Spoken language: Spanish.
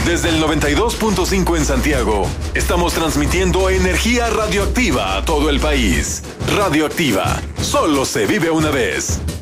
Desde el 92.5 en Santiago, estamos transmitiendo energía radioactiva a todo el país. Radioactiva, solo se vive una vez.